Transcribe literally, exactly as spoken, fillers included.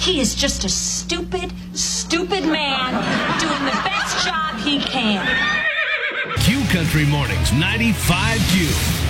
He is just a stupid, stupid man doing the best job he can. Q Country Mornings, ninety-five Q.